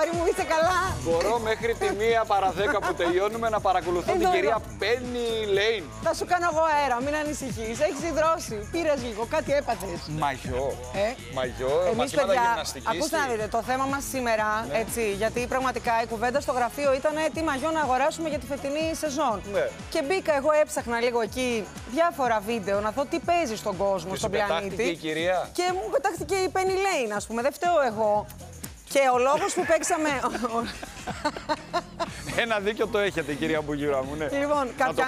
αγόρι μου, είσαι καλά? Μπορώ μέχρι τη 1 παρά 10 που τελειώνουμε να παρακολουθώ την κυρία Penny Lane. Θα σου κάνω εγώ αέρα, μην ανησυχείς. Έχεις υδρώσει. Πήρες λίγο, κάτι έπαθες. Μαγιό. Μαγιό, Εμείς, μαθήματα παιδιά, γυμναστικής. ακούστε να δείτε, το θέμα μας σήμερα, έτσι, γιατί πραγματικά η κουβέντα στο γραφείο ήταν τι μαγιό να αγοράσουμε για τη φετινή σεζόν. Ναι. Και μπήκα, εγώ έψαχνα λίγο εκεί διάφορα βίντεο να δω τι παίζει στον κόσμο, Και στον σου πετάχτηκε πλανήτη. η κυρία. Και μου πετάχτηκε η Penny Lane, ας πούμε, δεν φταίω εγώ. Και ο λόγος που παίξαμε. Ένα δίκιο το έχετε, κυρία Μπουγιούρα μου, ναι. Λοιπόν,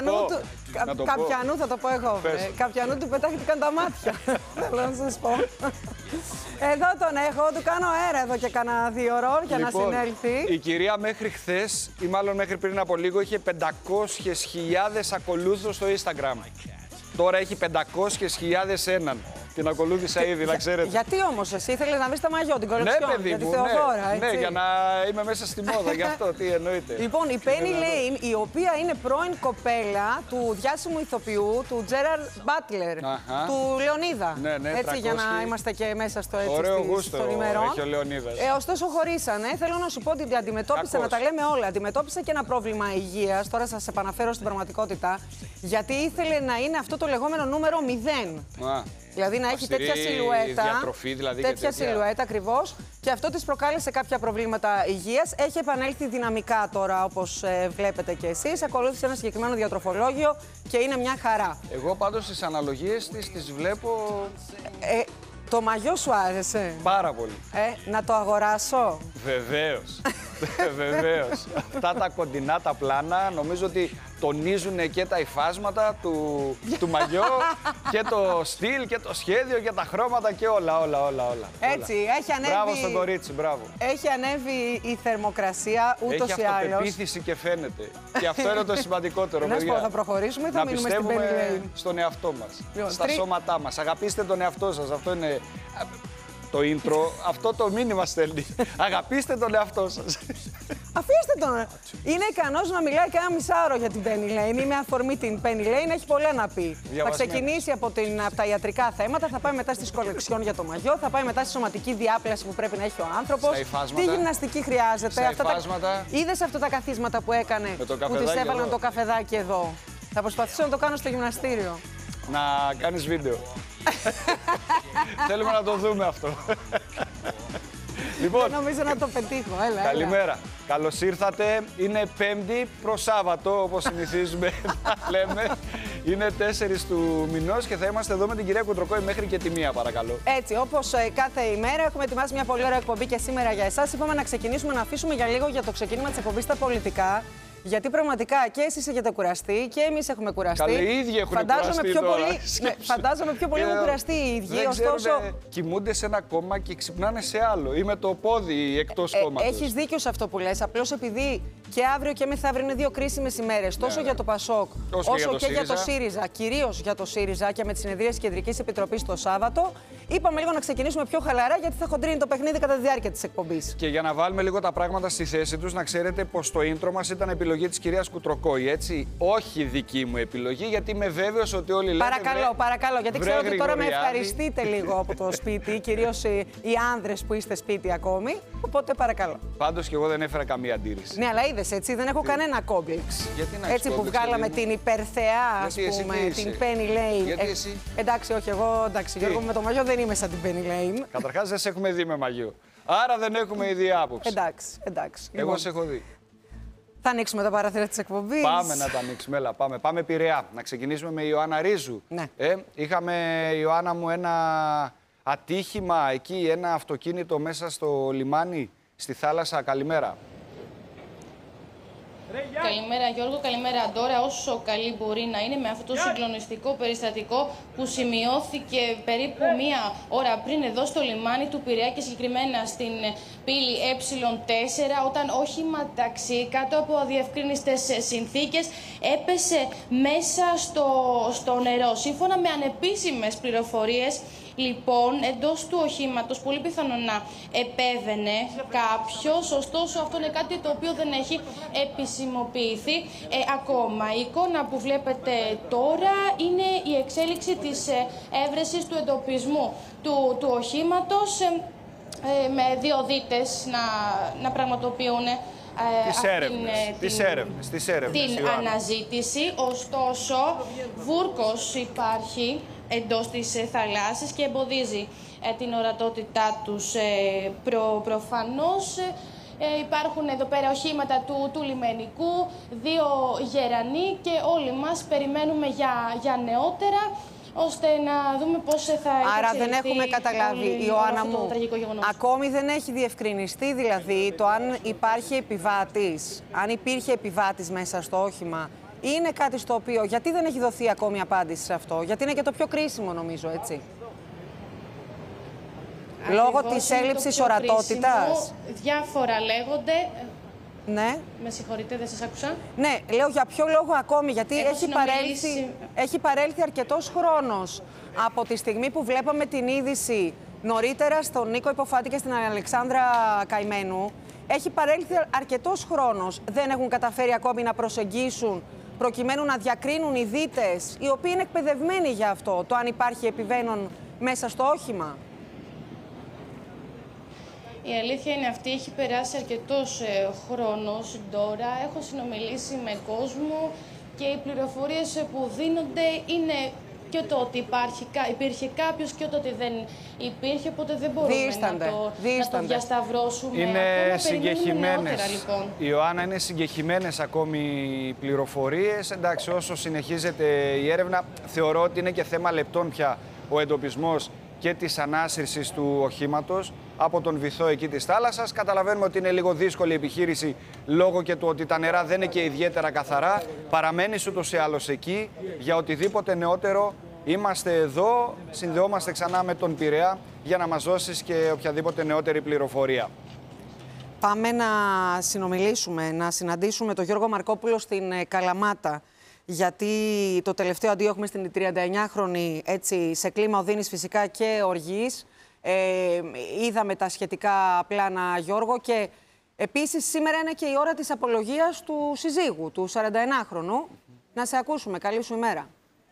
καπιανού θα το πω εγώ. Καπιανού του πετάχτηκαν τα μάτια. Θέλω να σας πω. Εδώ τον έχω, του κάνω αέρα εδώ και κάνα 2 ώρες για να συνέλθει. Η κυρία μέχρι χθες, ή μάλλον μέχρι πριν από λίγο, είχε 500.000 ακολούθους στο Instagram. Τώρα έχει 500.001. Την ακολούθησα ήδη, να ξέρετε. Γιατί όμως εσύ ήθελες να βρεις τα μαγιό, την κολεξιόν, ναι, παιδί για τη μου, Θεοδώρα, έτσι. Ναι, για να είμαι μέσα στη μόδα, γι' αυτό, τι εννοείται. Λοιπόν, η Penny Lane, η οποία είναι πρώην κοπέλα του διάσημου ηθοποιού, του Gerard Butler, του Λεωνίδα. Ναι, έτσι, για να είμαστε και μέσα στο έτσι, ωραίο γούστο στον ημερό. έχει ο Λεωνίδας. Ωστόσο, χωρίσανε. Θέλω να σου πω ότι αντιμετώπισε, να τα λέμε όλα, αντιμετώπισε και ένα πρόβλημα υγείας. Τώρα σας επαναφέρω στην πραγματικότητα. Γιατί ήθελε να είναι αυτό το λεγόμενο νούμερο 0. Δηλαδή να έχει τέτοια σιλουέτα. Διατροφή, δηλαδή, τέτοια σιλουέτα ακριβώς. Και αυτό της προκάλεσε κάποια προβλήματα υγείας. Έχει επανέλθει δυναμικά τώρα, όπως βλέπετε και εσείς. Ακολούθησε ένα συγκεκριμένο διατροφολόγιο και είναι μια χαρά. Εγώ πάντως τις αναλογίες της τις βλέπω. Το μαγιό σου άρεσε? Πάρα πολύ. Να το αγοράσω? Βεβαίως. Βεβαίως. Αυτά τα κοντινά, τα πλάνα, νομίζω ότι τονίζουν και τα υφάσματα του μαγιό και το στυλ και το σχέδιο και τα χρώματα και όλα. Έτσι, έχει ανέβει. Μπράβο στον κορίτσι, μπράβο. Έχει ανέβει η θερμοκρασία ούτως ή άλλως. Έχει αυτοπεποίθηση και φαίνεται. Και αυτό είναι το σημαντικότερο, παιδιά. Να σου πω, θα προχωρήσουμε ή θα μείνουμε στην Penny Lane? Να πιστεύουμε στον εαυτό μας, στα σώματά μας. Αγαπήστε τον εαυτό σας, αυτό είναι το intro, αυτό το μήνυμα στέλνει. Αγαπήστε τον εαυτό σας. Αφήστε τον. Είναι ικανός να μιλάει και ένα μισάωρο για την Penny Lane. Είναι αφορμή την Penny Lane, έχει πολλά να πει. Θα ξεκινήσει από τα ιατρικά θέματα, θα πάει μετά στις κολεξιόν για το μαγιό, θα πάει μετά στη σωματική διάπλαση που πρέπει να έχει ο άνθρωπος. Τι γυμναστική χρειάζεται. Είδες αυτά τα καθίσματα που έκανε, που της έβαλαν το καφεδάκι εδώ? Θα προσπαθήσω να το κάνω στο γυμναστήριο. Να κάνεις βίντεο. Θέλουμε να το δούμε αυτό. Λοιπόν, δεν νομίζω να το πετύχω. Καλημέρα. Καλώς ήρθατε. Είναι Πέμπτη προς Σάββατο, όπως συνηθίζουμε να λέμε. Είναι 4 του μηνός και θα είμαστε εδώ με την κυρία Κουντροκόη μέχρι και τη 1, παρακαλώ. Έτσι, όπως κάθε ημέρα, έχουμε ετοιμάσει μια πολύ ωραία εκπομπή και σήμερα για εσάς. Είπαμε να ξεκινήσουμε, να αφήσουμε για λίγο για το ξεκίνημα της εκπομπής τα πολιτικά. Γιατί πραγματικά και εσείς έχετε κουραστεί και εμείς έχουμε κουραστεί. Καλή, οι ίδιοι έχουν κουραστεί τώρα. Φαντάζομαι πιο πολύ έχουν κουραστεί οι ίδιοι. Δεν ωστόσο, κοιμούνται σε ένα κόμμα και ξυπνάνε σε άλλο. Ή με το πόδι εκτός κόμματος. Έχεις δίκιο σε αυτό που λες. Απλώς επειδή και αύριο και μεθαύριο είναι 2 κρίσιμες ημέρες, τόσο για το ΠΑΣΟΚ όσο και για το ΣΥΡΙΖΑ, κυρίως για το ΣΥΡΙΖΑ και με τις συνεδρίες της Κεντρικής Επιτροπής το Σάββατο, είπαμε λίγο να ξεκινήσουμε πιο χαλαρά γιατί θα χοντρίνει το παιχνίδι κατά τη διάρκεια της εκπομπής. Και για να βάλουμε λίγο τα πράγματα στη θέση τους, να ξέρετε πως το intro μας ήταν επιλογή της κυρίας Κουντροκόη, έτσι. Όχι δική μου επιλογή, γιατί είμαι βέβαιος ότι όλοι λένε. Παρακαλώ, γιατί ξέρω ότι τώρα με ευχαριστείτε λίγο από το σπίτι, κυρίως οι άνδρες που είστε σπίτι ακόμη. Οπότε παρακαλώ. Πάντως και εγώ δεν έφερα καμία αντίρρηση. Ναι, αλλά είδες έτσι, δεν έχω κανένα κόμπλεξ. Γιατί να έτσι που βγάλαμε την υπερθεά, ας πούμε, την Penny Lane. Γιατί εσύ? Εντάξει, όχι, εγώ εντάξει, Γιώργο, με το μαγιό δεν είμαι σαν την Penny Lane. Καταρχάς δεν σε έχουμε δει με μαγιό. Άρα δεν έχουμε ήδη άποψη. Εντάξει. Εγώ σε έχω δει. Θα ανοίξουμε τα παράθυρα της εκπομπής. Πάμε να τα ανοίξουμε, έλα, πάμε. Πάμε Πειραιά. Να ξεκινήσουμε με Ιωάννα Ρίζου. Ναι. Είχαμε, Ιωάννα μου, ένα ατύχημα εκεί, ένα αυτοκίνητο μέσα στο λιμάνι, στη θάλασσα. Καλημέρα. Καλημέρα Γιώργο, καλημέρα Αντώρα. Όσο καλή μπορεί να είναι με αυτό το συγκλονιστικό περιστατικό που σημειώθηκε περίπου 1 ώρα πριν εδώ στο λιμάνι του Πειραιά και συγκεκριμένα στην πύλη Ε4, όταν όχημα ταξί κάτω από αδιευκρίνιστες συνθήκες έπεσε μέσα στο νερό. Σύμφωνα με ανεπίσημες πληροφορίες, λοιπόν, εντός του οχήματος πολύ πιθανό να επέβαινε κάποιος, ωστόσο αυτό είναι κάτι το οποίο δεν έχει επισημοποιηθεί ακόμα. Η εικόνα που βλέπετε τώρα είναι η εξέλιξη της έβρεσης του εντοπισμού του οχήματος. με διοδίτες να πραγματοποιούν την αναζήτηση. Ωστόσο, βούρκος υπάρχει εντός της θαλάσσης και εμποδίζει την ορατότητά τους. Προφανώς υπάρχουν εδώ πέρα οχήματα του λιμενικού, 2 γερανοί και όλοι μας περιμένουμε για νεότερα, ώστε να δούμε πώς θα εξελιχθεί. Άρα δεν έχουμε καταλάβει, Ιωάννα μου, ακόμη δεν έχει διευκρινιστεί δηλαδή το αν υπάρχει επιβάτης, αν υπήρχε επιβάτης μέσα στο όχημα. Είναι κάτι στο οποίο, γιατί δεν έχει δοθεί ακόμη απάντηση σε αυτό, γιατί είναι και το πιο κρίσιμο νομίζω, έτσι. Λόγω της έλλειψης ορατότητας. Διάφορα λέγονται. Ναι. Με συγχωρείτε, δεν σας άκουσα. Ναι, λέω για ποιο λόγο ακόμη, γιατί έχει παρέλθει αρκετός χρόνος από τη στιγμή που βλέπαμε την είδηση νωρίτερα στον Νίκο Υποφάτη και στην Αλεξάνδρα Καημένου. Έχει παρέλθει αρκετός χρόνος. Δεν έχουν καταφέρει ακόμη να προσεγγίσουν προκειμένου να διακρίνουν οι δίτες, οι οποίοι είναι εκπαιδευμένοι για αυτό, το αν υπάρχει επιβαίνον μέσα στο όχημα. Η αλήθεια είναι αυτή, έχει περάσει αρκετός χρόνος τώρα, έχω συνομιλήσει με κόσμο και οι πληροφορίες που δίνονται είναι και το ότι υπήρχε κάποιος και το ότι δεν υπήρχε, οπότε δεν μπορούμε να το διασταυρώσουμε. Είναι συγκεχημένες, λοιπόν. Ιωάννα, είναι συγκεχημένες ακόμη πληροφορίες. Εντάξει, όσο συνεχίζεται η έρευνα, θεωρώ ότι είναι και θέμα λεπτών πια ο εντοπισμός και της ανάσυρσης του οχήματος από τον βυθό εκεί της θάλασσας. Καταλαβαίνουμε ότι είναι λίγο δύσκολη η επιχείρηση λόγω και του ότι τα νερά δεν είναι και ιδιαίτερα καθαρά. Παραμένεις ούτως ή άλλως εκεί. Για οτιδήποτε νεότερο είμαστε εδώ, συνδεόμαστε ξανά με τον Πειραιά για να μας δώσεις και οποιαδήποτε νεότερη πληροφορία. Πάμε να συνομιλήσουμε, να συναντήσουμε τον Γιώργο Μαρκόπουλο στην Καλαμάτα. Γιατί το τελευταίο αντίο έχουμε στην 39χρονη, έτσι, σε κλίμα οδύνης φυσικά και οργής. Είδαμε τα σχετικά πλάνα, Γιώργο, και επίσης σήμερα είναι και η ώρα της απολογίας του συζύγου, του 41χρονου. Να σε ακούσουμε. Καλή σου ημέρα.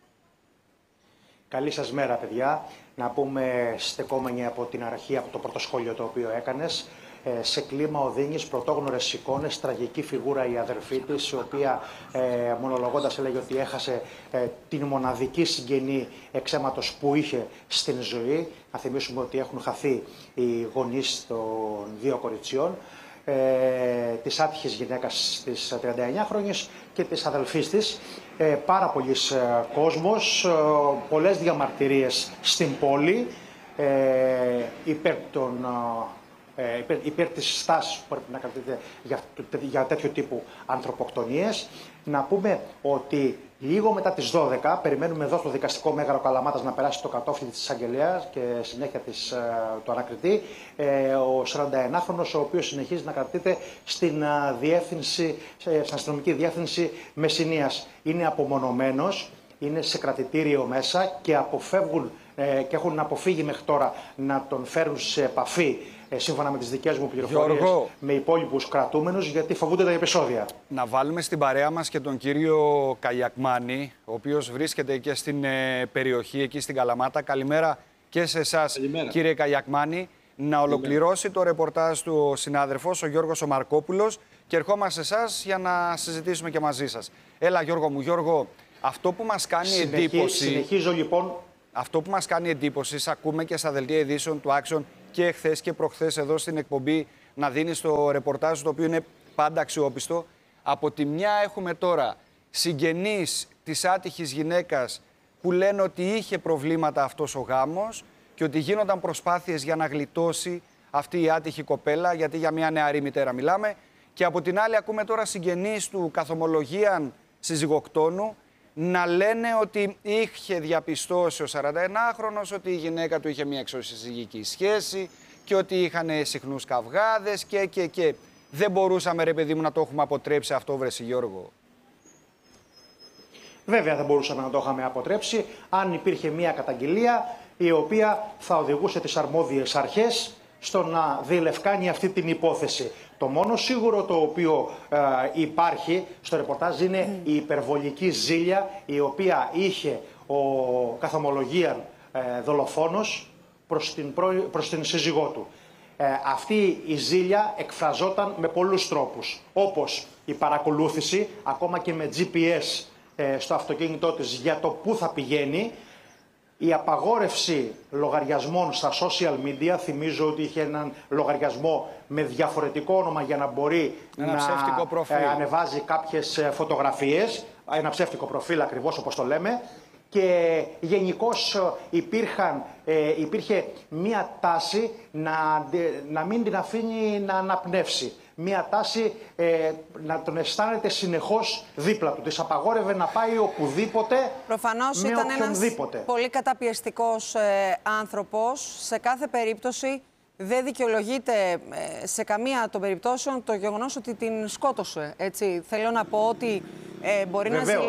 Καλή σας μέρα, παιδιά. Να πούμε στεκόμενοι από την αρχή, από το πρώτο σχόλιο το οποίο έκανες, σε κλίμα οδύνης, πρωτόγνωρες εικόνες, τραγική φιγούρα η αδερφή της, η οποία μονολογώντας έλεγε ότι έχασε την μοναδική συγγενή εξαίματος που είχε στην ζωή. Να θυμίσουμε ότι έχουν χαθεί οι γονείς των 2 κοριτσιών, της άτυχης γυναίκας της 39χρονης και της αδελφής της. Πάρα πολλής κόσμος, πολλές διαμαρτυρίες στην πόλη υπέρ της στάσης που πρέπει να κρατείτε για τέτοιο τύπου ανθρωποκτονίες. Να πούμε ότι λίγο μετά τις 12 περιμένουμε εδώ στο δικαστικό Μέγαρο Καλαμάτας να περάσει το κατόφλι της εισαγγελέας και συνέχεια του ανακριτή, ο 41χρονος, ο οποίος συνεχίζει να κρατείται στην αστυνομική διεύθυνση Μεσσηνίας. Είναι απομονωμένος, είναι σε κρατητήριο μέσα και αποφεύγουν και έχουν αποφύγει μέχρι τώρα να τον φέρουν σε επαφή, σύμφωνα με τις δικές μου πληροφορίες, Γιώργο, με υπόλοιπους κρατούμενους, γιατί φοβούνται τα επεισόδια. Να βάλουμε στην παρέα μας και τον κύριο Καγιακμάνη, ο οποίος βρίσκεται και στην περιοχή, εκεί στην Καλαμάτα. Καλημέρα και σε εσάς, κύριε Καγιακμάνη. Να ολοκληρώσει το ρεπορτάζ του ο συνάδελφος, ο Γιώργος ο Μαρκόπουλος, και ερχόμαστε σε εσάς για να συζητήσουμε και μαζί σας. Έλα, Γιώργο μου. Γιώργο, αυτό που μας κάνει εντύπωση... Συνεχίζω λοιπόν. Αυτό που μας κάνει εντύπωση, ακούμε και στα δελτία ειδήσεων του Action και χθες και προχθές εδώ στην εκπομπή να δίνεις το ρεπορτάζ, το οποίο είναι πάντα αξιόπιστο. Από τη μια έχουμε τώρα συγγενείς της άτυχης γυναίκας που λένε ότι είχε προβλήματα αυτός ο γάμος και ότι γίνονταν προσπάθειες για να γλιτώσει αυτή η άτυχη κοπέλα, γιατί για μια νεαρή μητέρα μιλάμε. Και από την άλλη ακούμε τώρα συγγενείς του καθομολογίαν συζυγοκτόνου να λένε ότι είχε διαπιστώσει ο 41χρονος ότι η γυναίκα του είχε μια εξωσυζυγική σχέση και ότι είχαν συχνούς καυγάδες και. Δεν μπορούσαμε, ρε παιδί μου, να το έχουμε αποτρέψει αυτό, βρε Γιώργο? Βέβαια δεν μπορούσαμε να το είχαμε αποτρέψει αν υπήρχε μια καταγγελία η οποία θα οδηγούσε τις αρμόδιες αρχές στο να διελευκάνει αυτή την υπόθεση. Το μόνο σίγουρο το οποίο υπάρχει στο ρεπορτάζ είναι η υπερβολική ζήλια η οποία είχε ο καθομολογίαν δολοφόνος προς την σύζυγό του. Αυτή η ζήλια εκφραζόταν με πολλούς τρόπους, όπως η παρακολούθηση, ακόμα και με GPS στο αυτοκίνητό της για το πού θα πηγαίνει, η απαγόρευση λογαριασμών στα social media, θυμίζω ότι είχε έναν λογαριασμό με διαφορετικό όνομα για να μπορεί να ανεβάζει κάποιες φωτογραφίες, ένα ψεύτικο προφίλ ακριβώς όπως το λέμε, και γενικώς υπήρχε μία τάση να μην την αφήνει να αναπνεύσει. Μία τάση να τον αισθάνεται συνεχώς δίπλα του. Της απαγόρευε να πάει οπουδήποτε. Προφανώς με ήταν ένας πολύ καταπιεστικός άνθρωπος. Σε κάθε περίπτωση δεν δικαιολογείται σε καμία των περιπτώσεων το γεγονός ότι την σκότωσε. Έτσι. Θέλω να πω ότι μπορεί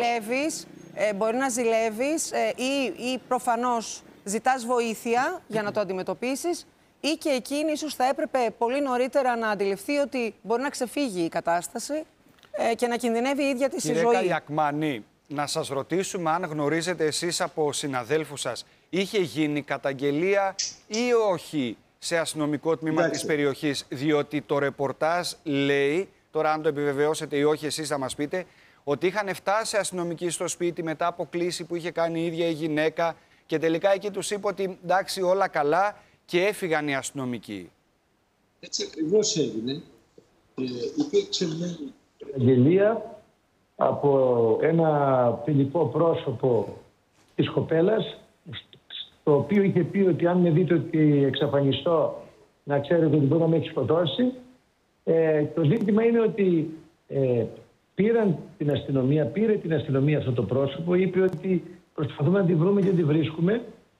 να ζηλεύεις ή προφανώς ζητάς βοήθεια για να το αντιμετωπίσεις, ή και εκείνη ίσως θα έπρεπε πολύ νωρίτερα να αντιληφθεί ότι μπορεί να ξεφύγει η κατάσταση και να κινδυνεύει η ίδια της η ζωή. Κύριε Καλιακμάνη, να σας ρωτήσουμε αν γνωρίζετε εσείς από συναδέλφους σας, είχε γίνει καταγγελία ή όχι σε αστυνομικό τμήμα της περιοχής, διότι το ρεπορτάζ λέει, τώρα αν το επιβεβαιώσετε ή όχι εσείς θα μας πείτε, ότι είχαν φτάσει αστυνομικοί στο σπίτι μετά από κλήση που είχε κάνει η ίδια η γυναίκα και τελικά εκεί τους είπε ότι εντάξει όλα καλά και έφυγαν οι αστυνομικοί. Έτσι ακριβώς έγινε. Υπήρξε μια καταγγελία από ένα φιλικό πρόσωπο της κοπέλας, το οποίο είχε πει ότι αν με δείτε ότι εξαφανιστώ, να ξέρετε ότι μπορεί να με έχει σκοτώσει. Το ζήτημα είναι ότι πήρε την αστυνομία αυτό το πρόσωπο, είπε ότι προσπαθούμε να τη βρούμε και τη βρίσκουμε.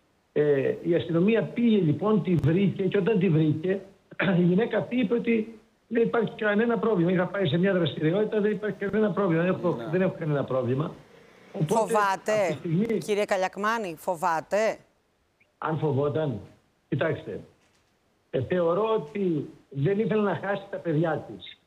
Η αστυνομία πήγε λοιπόν, τη βρήκε και όταν τη βρήκε η γυναίκα αυτή είπε ότι δεν υπάρχει κανένα πρόβλημα. Είχα πάει σε μια δραστηριότητα, δεν υπάρχει κανένα πρόβλημα. Δεν έχω κανένα πρόβλημα. Οπότε, φοβάται, στιγμή, κύριε Καλιακμάνη, φοβάται. Αν φοβόταν, κοιτάξτε, θεωρώ ότι δεν ήθελε να χάσει τα παιδιά της.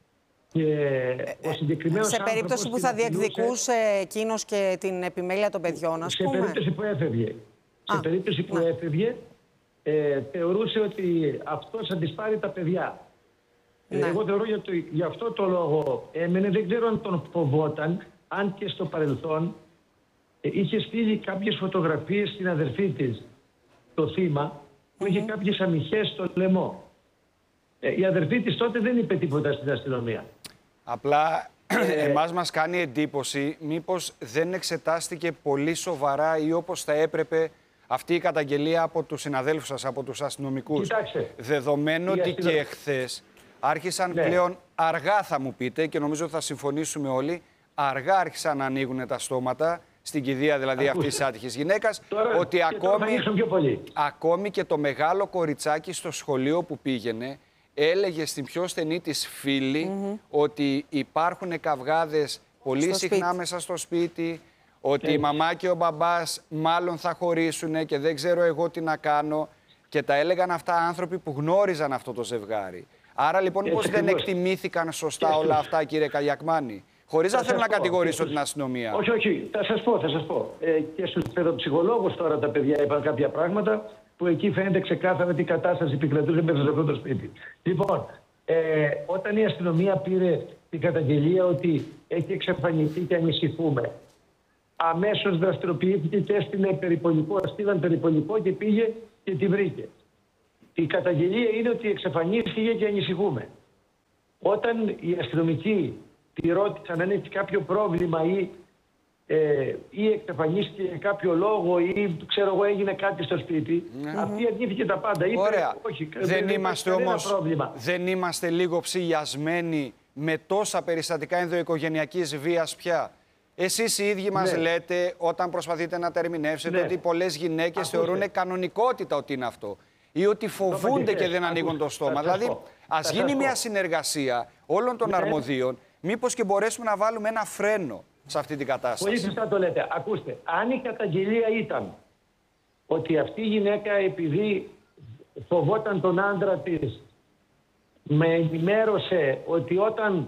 Σε περίπτωση που θα διεκδικούσε εκείνος και την επιμέλεια των παιδιών, ας πούμε. Σε περίπτωση που έφευγε. Σε περίπτωση που έφευγε, θεωρούσε ότι αυτός θα της πάρει τα παιδιά. Εγώ θεωρώ για αυτό το λόγο έμενε. Δεν ξέρω αν τον φοβόταν, αν και στο παρελθόν είχε στείλει κάποιες φωτογραφίες στην αδερφή της, το θύμα, που είχε κάποιες αμυχές στο λαιμό. Η αδερφή της τότε δεν είπε τίποτα στην αστυνομία. Απλά εμάς μας κάνει εντύπωση μήπως δεν εξετάστηκε πολύ σοβαρά ή όπως θα έπρεπε αυτή η καταγγελία από τους συναδέλφους σας, από τους αστυνομικούς. Κοιτάξτε, δεδομένου ότι και εχθές άρχισαν πλέον αργά, θα μου πείτε, και νομίζω ότι θα συμφωνήσουμε όλοι, αργά άρχισαν να ανοίγουν τα στόματα, στην κηδεία δηλαδή αυτής της άτυχης γυναίκας, ότι ακόμη και το μεγάλο κοριτσάκι στο σχολείο που πήγαινε έλεγε στην πιο στενή της φίλη ότι υπάρχουν καυγάδες πολύ συχνά μέσα στο σπίτι, ότι η μαμά και ο μπαμπάς μάλλον θα χωρίσουν και δεν ξέρω εγώ τι να κάνω, και τα έλεγαν αυτά άνθρωποι που γνώριζαν αυτό το ζευγάρι. Άρα λοιπόν πώς δεν εκτιμήθηκαν σωστά όλα αυτά, κύριε Καλιακμάνη, χωρίς να θέλω να κατηγορήσω την αστυνομία. Όχι, όχι, θα σας πω. Και στους παιδοψυχολόγους τώρα τα παιδιά είπαν κάποια πράγματα που εκεί φαίνεται ξεκάθαρα τι κατάσταση επικρατούσε μέσα σε αυτό το σπίτι. Λοιπόν, όταν η αστυνομία πήρε την καταγγελία ότι έχει εξαφανιστεί και ανησυχούμε, αμέσως δραστηριοποιήθηκε και έστειλαν περιπολικό και πήγε και τη βρήκε. Η καταγγελία είναι ότι εξαφανίστηκε και ανησυχούμε. Όταν οι αστυνομικοί τη ρώτησαν αν έχει κάποιο πρόβλημα ή εξαφανίστηκε για κάποιο λόγο ή ξέρω εγώ έγινε κάτι στο σπίτι, αυτή αρνήθηκε τα πάντα. Είπε, ωραία. Όχι, δεν είμαστε όμως, δεν είμαστε λίγο ψηλιασμένοι με τόσα περιστατικά ενδοοικογενειακής βίας πια? Εσείς οι ίδιοι μας λέτε, όταν προσπαθείτε να τα ερμηνεύσετε, ότι πολλές γυναίκες θεωρούν κανονικότητα ότι είναι αυτό. Ή ότι φοβούνται και δεν ανοίγουν το στόμα. Δηλαδή, ας γίνει μια συνεργασία όλων των αρμοδίων, μήπως και μπορέσουμε να βάλουμε ένα φρένο σε αυτή την κατάσταση. Πολύ σωστά το λέτε. Ακούστε, αν η καταγγελία ήταν ότι αυτή η γυναίκα, επειδή φοβόταν τον άντρα της, με ενημέρωσε ότι όταν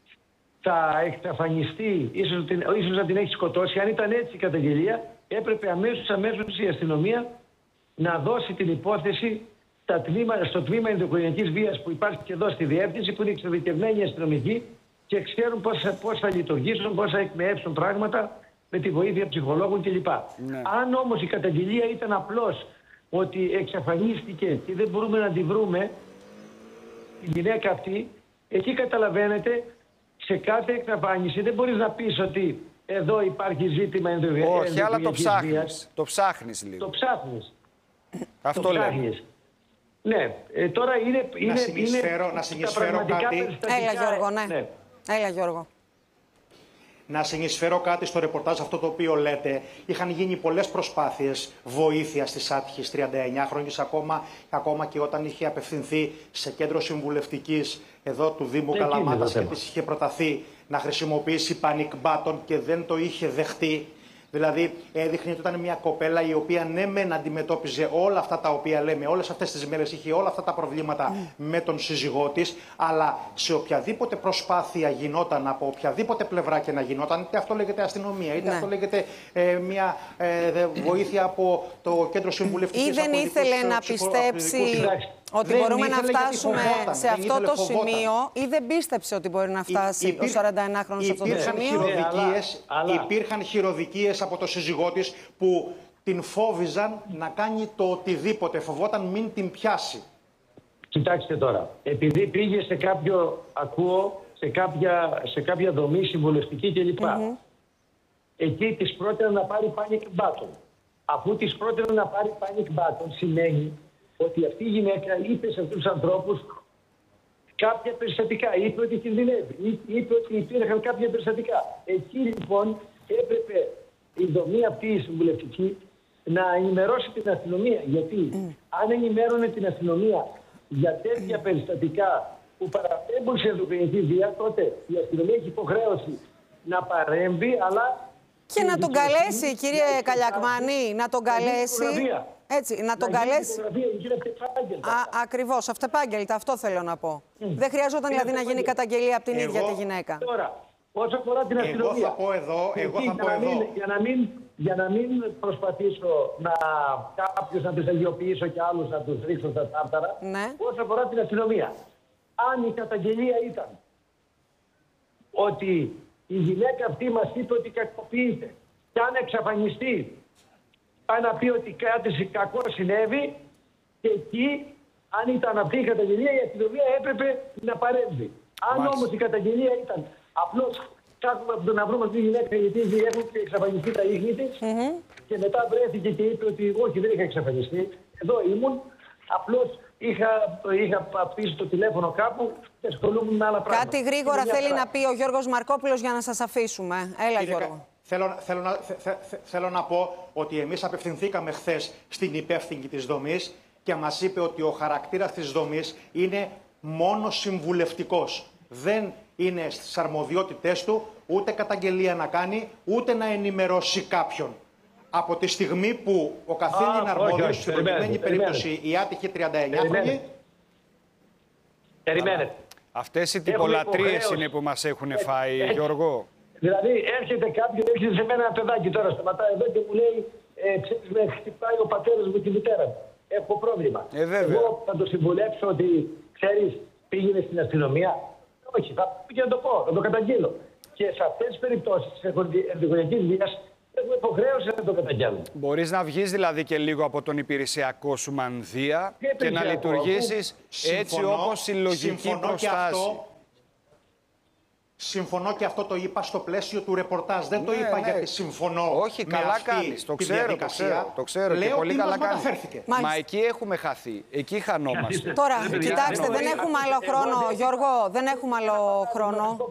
θα εξαφανιστεί, ίσως να την έχει σκοτώσει, αν ήταν έτσι η καταγγελία, έπρεπε αμέσως η αστυνομία να δώσει την υπόθεση στο τμήμα ενδοοικογενειακής βίας που υπάρχει και εδώ στη διεύθυνση, που είναι εξειδικευμένοι αστυνομικοί και ξέρουν πώς θα λειτουργήσουν, πώς θα εκμεέψουν πράγματα με τη βοήθεια ψυχολόγων κλπ. Ναι. Αν όμως η καταγγελία ήταν απλώς ότι εξαφανίστηκε και δεν μπορούμε να τη βρούμε, η γυναίκα αυτή, εκεί καταλαβαίνετε, σε κάθε εξαφάνιση δεν μπορείς να πεις ότι εδώ υπάρχει ζήτημα ενδοοικογενειακής βίας. Όχι, αλλά το ψάχνεις. Το ψάχνεις λίγο. Το ψάχνεις. Αυτό λέμε. Ναι, τώρα είναι να συνεισφέρω κάτι. Έλα Γιώργο, ναι. Έλα Γιώργο. Να συνεισφέρω κάτι στο ρεπορτάζ αυτό το οποίο λέτε. Είχαν γίνει πολλές προσπάθειες βοήθειας της άτυχης 39χρονης, ακόμα και όταν είχε απευθυνθεί σε κέντρο συμβουλευτικής εδώ του Δήμου Καλαμάτας και της είχε προταθεί να χρησιμοποιήσει panic button και δεν το είχε δεχτεί. Δηλαδή έδειχνε ότι ήταν μια κοπέλα η οποία ναι μεν αντιμετώπιζε όλα αυτά τα οποία λέμε, όλες αυτές τις μέρες είχε όλα αυτά τα προβλήματα με τον σύζυγό της, αλλά σε οποιαδήποτε προσπάθεια γινόταν από οποιαδήποτε πλευρά και να γινόταν, είτε αυτό λέγεται αστυνομία, είτε αυτό λέγεται μια βοήθεια από το κέντρο συμβουλευτικής. Ή δεν ήθελε να πιστέψει ότι μπορούμε να φτάσουμε σε αυτό το σημείο, ή δεν πίστεψε ότι μπορεί να φτάσει ο 41χρονος σε αυτό το σημείο. Υπήρχαν χειροδικίες από το σύζυγό της που την φόβιζαν να κάνει το οτιδήποτε, φοβόταν μην την πιάσει. Κοιτάξτε τώρα, επειδή πήγε σε κάποιο, σε κάποια δομή συμβουλευτική κλπ. Εκεί της πρότεινε να πάρει panic button. Αφού της πρότεινε να πάρει panic button, σημαίνει ότι αυτή η γυναίκα είπε σε αυτούς τους ανθρώπους κάποια περιστατικά, είπε ότι κινδυνεύει, είπε ότι υπήρχαν κάποια περιστατικά. Εκεί λοιπόν έπρεπε η δομή αυτή η συμβουλευτική να ενημερώσει την αστυνομία. Γιατί αν ενημέρωνε την αστυνομία για τέτοια περιστατικά που παραπέμπουν σε ενδοοικογενειακή βία, τότε η αστυνομία έχει υποχρέωση να παρέμβει, αλλά και να τον καλέσει, κύριε Καλιακμάνη, να τον καλέσει. Έτσι, να τον καλέσει. Ακριβώς, αυτεπάγγελτα, αυτό θέλω να πω. Δεν χρειαζόταν δηλαδή να γίνει καταγγελία από την ίδια τη γυναίκα. Τώρα, όσο αφορά την αστυνομία. Εγώ θα πω εδώ. Για να μην προσπαθήσω να κάποιους να τους αγιοποιήσω και άλλους να τους ρίξω στα τάρταρα. Ναι. Όσο αφορά την αστυνομία. Αν η καταγγελία ήταν ότι η γυναίκα αυτή μας είπε ότι κακοποιείται και αν εξαφανιστεί πάει να πει ότι κάτι κακό συνέβη και εκεί, αν ήταν αυτή η καταγγελία, η αστυνομία έπρεπε να παρέμβει. Αν όμως η καταγγελία ήταν απλώς ψάχνουμε να βρούμε αυτή τη γυναίκα γιατί έχουν εξαφανιστεί τα ίχνη της και μετά βρέθηκε και είπε ότι όχι, δεν είχα εξαφανιστεί, εδώ ήμουν, απλώς είχα αφήσει το τηλέφωνο κάπου και ασχολούμαι με άλλα πράγματα. Κάτι γρήγορα θέλει να πει ο Γιώργος Μαρκόπουλος για να σας αφήσουμε. Έλα Γιώργο. Θέλω να πω ότι εμείς απευθυνθήκαμε χθες στην υπεύθυνη της δομής και μας είπε ότι ο χαρακτήρας της δομής είναι μόνο συμβουλευτικός. Δεν είναι στις αρμοδιότητές του ούτε καταγγελία να κάνει, ούτε να ενημερώσει κάποιον. Από τη στιγμή που ο καθήλυν αρμόδιος, στην προκειμένη περίπτωση η άτυχη 39χρονη... Περιμένετε. Αυτές οι τυπολατρίες είναι που μας έχουν φάει, Γιώργο. Δηλαδή έρχεται σε μένα ένα παιδάκι τώρα, σταματάει εδώ και μου λέει ξέρεις με χτυπάει ο πατέρας μου και η μητέρα μου. Έχω πρόβλημα. Εγώ θα το συμβουλέψω ότι ξέρεις πήγαινε στην αστυνομία. Όχι, θα πήγαινε να το πω, θα το καταγγείλω. Και σε αυτές τις περιπτώσεις της ενδοοικογενειακής βίας έχουμε υποχρέωση να το καταγγέλνουμε. Μπορείς να βγεις δηλαδή και λίγο από τον υπηρεσιακό σου μανδύα και να λειτουργήσεις έτσι όπως συλλογική προστάση. Συμφωνώ και αυτό το είπα στο πλαίσιο του ρεπορτάζ. Δεν το είπα γιατί συμφωνώ. Όχι, με καλά αυτή κάνεις. Το τη ξέρω, διαδικασία. το ξέρω. Λέω και πολύ καλά κάνεις. Μα εκεί έχουμε χαθεί. Εκεί χανόμαστε. Τώρα, κοιτάξτε, δεν έχουμε άλλο χρόνο, Γιώργο. Δεν έχουμε άλλο χρόνο.